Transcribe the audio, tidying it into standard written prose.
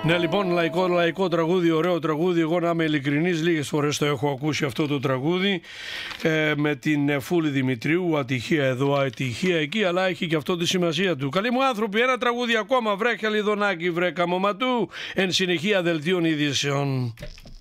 Ναι, λοιπόν, λαϊκό τραγούδι, ωραίο τραγούδι. Εγώ, να είμαι ειλικρινής, λίγες φορές το έχω ακούσει αυτό το τραγούδι με την Φούλη Δημητρίου. Ατυχία εδώ, ατυχία εκεί, αλλά έχει και αυτό τη σημασία του. Καλοί μου άνθρωποι, ένα τραγούδι ακόμα. Βρε Χελιδονάκι, βρε Καμωματού. Εν συνεχεία δελτίων ειδήσεων.